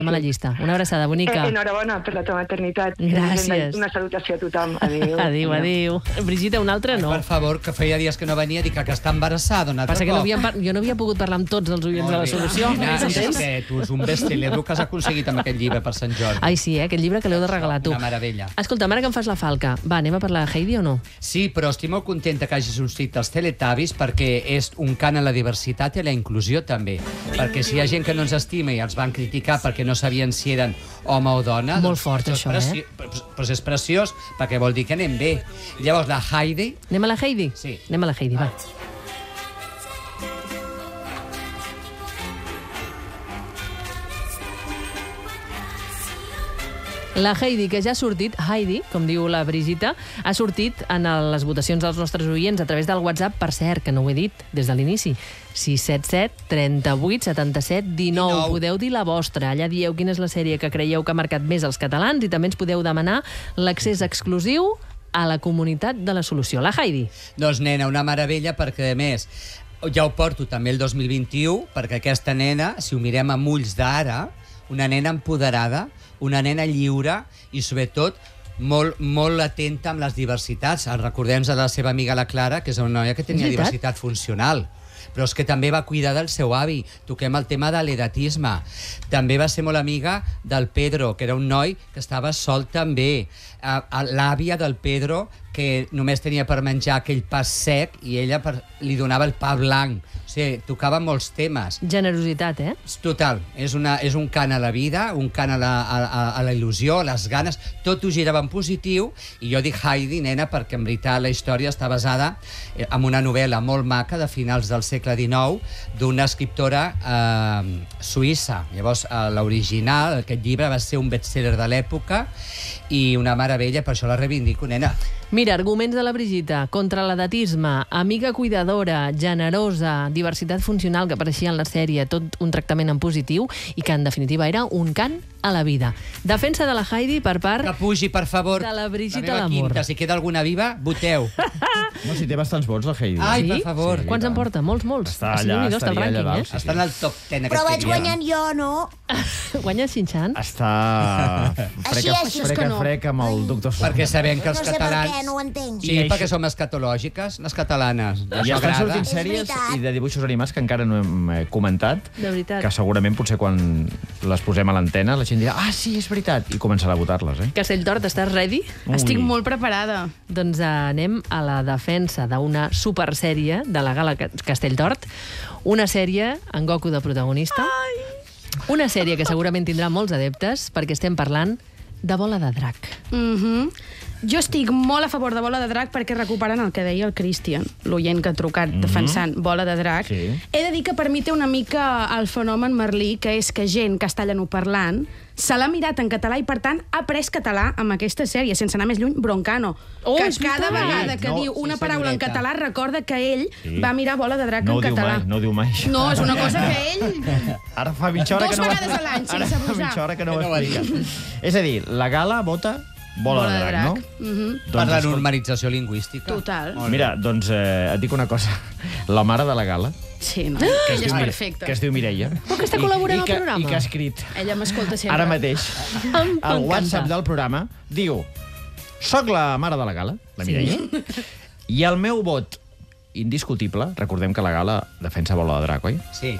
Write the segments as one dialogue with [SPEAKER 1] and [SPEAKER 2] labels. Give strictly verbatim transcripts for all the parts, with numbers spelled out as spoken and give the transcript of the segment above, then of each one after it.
[SPEAKER 1] a la llista. Una abraçada bonica.
[SPEAKER 2] Eh, enhorabona per la teva maternitat.
[SPEAKER 1] Gràcies.
[SPEAKER 2] Una salutació a tothom. Adéu.
[SPEAKER 1] Adéu, adéu. Brigitte, una altra no.
[SPEAKER 3] Ai, per favor, que feia dies que no venia, dic que està embarassada.
[SPEAKER 1] Passa que no havia, jo no havia pogut parlar amb tots els oients de la solució.
[SPEAKER 3] És tu és un best-seller, el que has aconseguit amb aquest llibre per Sant Jordi.
[SPEAKER 1] Ai, sí, eh? Aquest llibre que l'heu de regalar, tu.
[SPEAKER 3] Una meravella.
[SPEAKER 1] Escolta, ara que em fas la falca, va, anem a parlar de Heidi o no?
[SPEAKER 3] Sí, però estic molt contenta que hagis sortit els Teletubbies perquè és un cant a la diversitat i a la inclusió també. Perquè si hi ha gent que no ens estima i els van criticar perquè no sabien si eren home o dona...
[SPEAKER 1] Molt fort, això, eh?
[SPEAKER 3] Però és preciós perquè vol dir que anem bé. Llavors, la Heidi...
[SPEAKER 1] Anem a la Heidi?
[SPEAKER 3] Sí.
[SPEAKER 1] Anem a la Heidi, va. La Heidi, que ja ha sortit, Heidi, com diu la Brigitte, ha sortit en les votacions dels nostres oients a través del WhatsApp, per cert, que no ho he dit des de l'inici, sis set set, trenta-vuit, setanta-set, dinou. Podeu dir la vostra. Allà dieu quina és la sèrie que creieu que ha marcat més els catalans i també ens podeu demanar l'accés exclusiu a la comunitat de la solució. La Heidi.
[SPEAKER 3] Doncs, nena, una meravella perquè, a més, ja ho porto també el dos mil vint-i-u, perquè aquesta nena, si ho mirem amb ulls d'ara, una nena empoderada, una nena lliure i, sobretot, molt, molt atenta amb les diversitats. Recordem de la seva amiga la Clara, que és una noia que tenia diversitat funcional, però és que també va cuidar del seu avi. Toquem el tema de l'edatisme. També va ser molt amiga del Pedro, que era un noi que estava sol també. L'àvia del Pedro, que només tenia per menjar aquell pa sec i ella per, li donava el pa blanc. O sigui, tocava molts temes.
[SPEAKER 1] Generositat, eh?
[SPEAKER 3] Total. És, una, és un cant a la vida, un cant a la, a, a la il·lusió, a les ganes. Tot ho girava en positiu i jo dic Heidi, nena, perquè en veritat la història està basada en una novel·la molt maca de finals del segle dinou d'una escriptora eh, suïssa. Llavors, eh, l'original, aquest llibre, va ser un best-seller de l'època i una meravella, per això la reivindico, nena.
[SPEAKER 1] Mira, arguments de la Brigitte contra l'edatisme, amiga cuidadora, generosa, diversitat funcional que apareixia en la sèrie, tot un tractament en positiu i que en definitiva era un cant a la vida. Defensa de la Heidi per part...
[SPEAKER 3] Que pugi, per favor,
[SPEAKER 1] de la Brigitte
[SPEAKER 3] la meva
[SPEAKER 1] Lamour.
[SPEAKER 3] quinta. Si queda alguna viva, voteu.
[SPEAKER 4] No, si té bastants vots, la Heidi.
[SPEAKER 3] Ai,
[SPEAKER 1] Sí?
[SPEAKER 3] per favor.
[SPEAKER 4] Sí.
[SPEAKER 1] Quants en porta? Molts, molts.
[SPEAKER 4] Està
[SPEAKER 1] Ah, sí,
[SPEAKER 4] allà,
[SPEAKER 1] Déu-n'hi-do, està al
[SPEAKER 4] estaria allà
[SPEAKER 1] rànquing,
[SPEAKER 4] dalt,
[SPEAKER 1] eh?
[SPEAKER 4] sí.
[SPEAKER 3] Està en el top deu
[SPEAKER 5] Però vaig
[SPEAKER 3] aquest dia.
[SPEAKER 5] guanyant jo, no?
[SPEAKER 1] Guanya Xinxan?
[SPEAKER 4] Està
[SPEAKER 5] Així,
[SPEAKER 4] freca,
[SPEAKER 5] així és
[SPEAKER 4] freca,
[SPEAKER 5] que no.
[SPEAKER 4] freca amb el doctor Slump.
[SPEAKER 3] Perquè sabem que
[SPEAKER 5] No
[SPEAKER 3] els
[SPEAKER 5] sé per
[SPEAKER 3] catalans...
[SPEAKER 5] què, no ho entenc.
[SPEAKER 3] Sí,
[SPEAKER 4] I
[SPEAKER 3] perquè
[SPEAKER 4] això-
[SPEAKER 3] som escatològiques, les catalanes.
[SPEAKER 4] I
[SPEAKER 3] Això
[SPEAKER 4] estan
[SPEAKER 3] agrada.
[SPEAKER 4] sortint
[SPEAKER 5] És
[SPEAKER 4] sèries
[SPEAKER 5] veritat.
[SPEAKER 4] i de dibuixos animats que encara no hem eh, comentat,
[SPEAKER 1] De veritat.
[SPEAKER 4] que segurament potser quan les posem a l'antena la gent dirà, ah, sí, és veritat, i començarà a votar-les, eh?
[SPEAKER 1] Castelltort, estàs ready?
[SPEAKER 4] Ui.
[SPEAKER 6] Estic molt preparada.
[SPEAKER 1] Doncs eh, anem a la defensa d'una supersèrie de la Gala Castelltort. Una sèrie amb Goku de protagonista. Una sèrie que segurament tindrà molts adeptes perquè estem parlant de Bola de Drac.
[SPEAKER 6] Mhm. Jo estic molt a favor de Bola de Drac perquè recuperen el que deia el Christian, l'oient que ha trucat defensant Bola de Drac.
[SPEAKER 4] Sí.
[SPEAKER 6] He de dir que per mi té una mica el fenomen Merlí, que és que gent castellanoparlant se l'ha mirat en català i, per tant, ha après català amb aquesta sèrie, sense anar més lluny, Broncano.
[SPEAKER 1] Oh,
[SPEAKER 6] que
[SPEAKER 1] és
[SPEAKER 6] cada
[SPEAKER 1] veritat.
[SPEAKER 6] vegada que
[SPEAKER 4] No,
[SPEAKER 6] diu una
[SPEAKER 3] sí,
[SPEAKER 6] paraula en
[SPEAKER 3] senyoreta.
[SPEAKER 6] català recorda que ell
[SPEAKER 4] Sí.
[SPEAKER 6] va mirar Bola de Drac
[SPEAKER 4] No ho
[SPEAKER 6] en
[SPEAKER 4] diu
[SPEAKER 6] català.
[SPEAKER 4] mai, no ho diu mai. això.
[SPEAKER 6] No, és una cosa que ell...
[SPEAKER 4] Ara fa mitja hora
[SPEAKER 6] Dos
[SPEAKER 4] que no ho
[SPEAKER 6] vegades a l'any,
[SPEAKER 4] Ara
[SPEAKER 6] sense
[SPEAKER 4] fa
[SPEAKER 6] abusar.
[SPEAKER 4] mitja hora que no ho
[SPEAKER 3] Que no ho ha
[SPEAKER 4] explica. És a dir, la Gala vota Bola, de Drac, no?
[SPEAKER 6] Mhm.
[SPEAKER 3] Per la
[SPEAKER 4] escolta,
[SPEAKER 3] normalització lingüística.
[SPEAKER 6] Total.
[SPEAKER 3] Molt bé.
[SPEAKER 4] Mira, doncs eh, et dic una cosa. La mare de la Gala,
[SPEAKER 6] Sí, no,
[SPEAKER 4] que
[SPEAKER 6] ella
[SPEAKER 4] es
[SPEAKER 6] és
[SPEAKER 4] diu,
[SPEAKER 6] perfecta.
[SPEAKER 4] que es diu Mireia,
[SPEAKER 1] Però que està
[SPEAKER 4] i-
[SPEAKER 1] col·laborant
[SPEAKER 4] i
[SPEAKER 1] al
[SPEAKER 4] que-
[SPEAKER 1] programa.
[SPEAKER 4] i que ha escrit
[SPEAKER 6] Ella m'escolta sempre.
[SPEAKER 4] ara mateix
[SPEAKER 1] Em
[SPEAKER 4] al
[SPEAKER 1] encanta.
[SPEAKER 4] WhatsApp del programa, diu: soc la mare de la Gala, la
[SPEAKER 1] Sí.
[SPEAKER 4] Mireia, i el meu vot indiscutible, recordem que la Gala defensa Bola de Drac, oi?
[SPEAKER 3] Sí.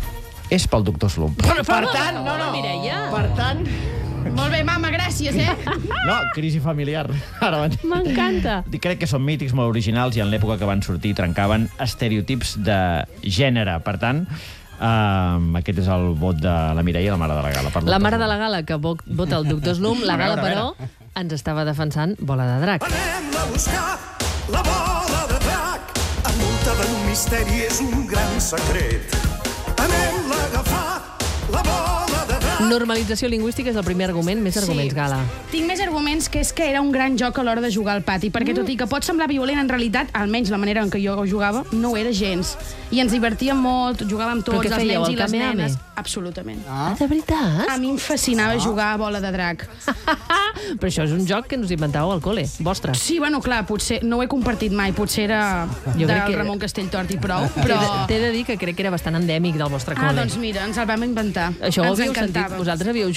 [SPEAKER 4] És pel doctor Slump.
[SPEAKER 1] Però,
[SPEAKER 4] per
[SPEAKER 1] però,
[SPEAKER 4] tant, no, no.
[SPEAKER 1] Mireia.
[SPEAKER 4] Per tant,
[SPEAKER 6] Molt bé, mama, gràcies, eh?
[SPEAKER 4] no, crisi familiar. Ara mateix.
[SPEAKER 1] M'encanta.
[SPEAKER 4] Crec que són mítics molt originals i en l'època que van sortir trencaven estereotips de gènere. Per tant, uh, aquest és el vot de la Mireia, la mare de la Gala. Per
[SPEAKER 1] La mare de la Gala que vo- vota el doctor Slum, la
[SPEAKER 4] A veure,
[SPEAKER 1] Gala,
[SPEAKER 4] a
[SPEAKER 1] però, ens estava defensant Bola de Drac.
[SPEAKER 7] Anem a buscar la bola de drac, envoltada en un misteri, és un gran secret. Anem a agafar la bola de drac.
[SPEAKER 1] Normalització lingüística és el primer argument, més arguments, Gala.
[SPEAKER 6] Tinc més arguments, que és que era un gran joc a l'hora de jugar al pati, perquè tot i que pot semblar violent, en realitat, almenys la manera en què jo jugava, no ho era gens. I ens divertíem molt, jugàvem tots,
[SPEAKER 1] Però què
[SPEAKER 6] els
[SPEAKER 1] fèieu,
[SPEAKER 6] nens i
[SPEAKER 1] el
[SPEAKER 6] les
[SPEAKER 1] Kamehameha?
[SPEAKER 6] nenes. Absolutament.
[SPEAKER 1] Ah, de veritat?
[SPEAKER 6] A mi em fascinava jugar a Bola de Drac.
[SPEAKER 1] Però això és un joc que us inventàveu al col·le, vostre.
[SPEAKER 6] Sí, bueno, clar, potser no ho he compartit mai, potser era
[SPEAKER 1] Jo
[SPEAKER 6] del
[SPEAKER 1] crec que-
[SPEAKER 6] Ramon Castelltort i prou,
[SPEAKER 1] T'he
[SPEAKER 6] però...
[SPEAKER 1] de- T'he de dir que crec que era bastant endèmic del vostre
[SPEAKER 6] Ah,
[SPEAKER 1] col·le.
[SPEAKER 6] doncs mira, ens el vam inventar.
[SPEAKER 1] Això ho
[SPEAKER 6] ens
[SPEAKER 1] havíeu
[SPEAKER 6] encantava.
[SPEAKER 1] sentit
[SPEAKER 6] jugàvem.
[SPEAKER 1] vosaltres havíeu